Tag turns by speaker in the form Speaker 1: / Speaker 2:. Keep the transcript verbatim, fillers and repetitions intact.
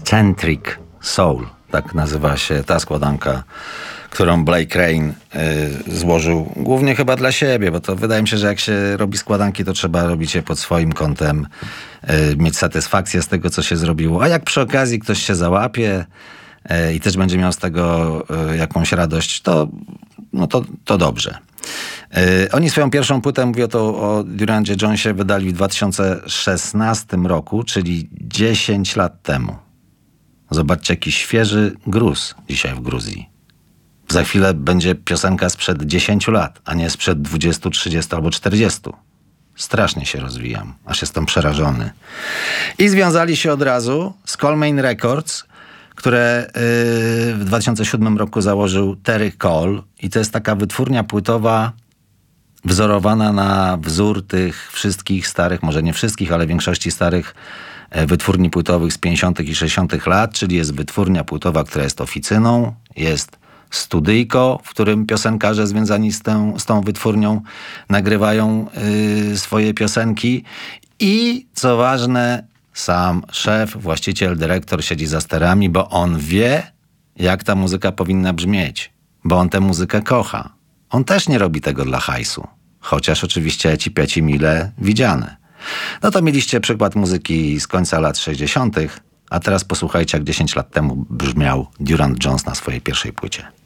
Speaker 1: Centric Soul, tak nazywa się ta składanka, którą Blake Rain y, złożył głównie chyba dla siebie, bo to wydaje mi się, że jak się robi składanki, to trzeba robić je pod swoim kątem, y, mieć satysfakcję z tego, co się zrobiło. A jak przy okazji ktoś się załapie y, i też będzie miał z tego y, jakąś radość, to, no to, to dobrze. Y, oni swoją pierwszą płytę, mówię to o Durancie Jonesie, wydali w dwa tysiące szesnastym roku, czyli dziesięć lat temu. Zobaczcie, jaki świeży gruz dzisiaj w Gruzji. Za chwilę będzie piosenka sprzed dziesięciu lat, a nie sprzed dwudziestu, trzydziestu albo czterdziestu. Strasznie się rozwijam, aż jestem przerażony. I związali się od razu z Colmane Records, które yy, w dwa tysiące siódmym roku założył Terry Cole. I to jest taka wytwórnia płytowa wzorowana na wzór tych wszystkich starych, może nie wszystkich, ale większości starych wytwórni płytowych z pięćdziesiątych i sześćdziesiątych lat, czyli jest wytwórnia płytowa, która jest oficyną, jest studyjko, w którym piosenkarze związani z tą, z tą wytwórnią nagrywają yy, swoje piosenki i co ważne, sam szef, właściciel, dyrektor siedzi za sterami, bo on wie, jak ta muzyka powinna brzmieć, bo on tę muzykę kocha. On też nie robi tego dla hajsu, chociaż oczywiście ci pieci mile widziane. No to mieliście przykład muzyki z końca lat sześćdziesiątych, a teraz posłuchajcie, jak dziesięć lat temu brzmiał Durand Jones na swojej pierwszej płycie.